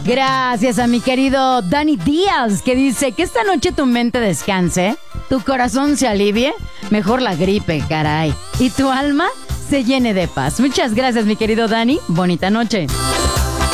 Gracias a mi querido Dani Díaz, que dice que esta noche tu mente descanse, tu corazón se alivie, mejor la gripe, caray, y tu alma se llene de paz. Muchas gracias, mi querido Dani. Bonita noche.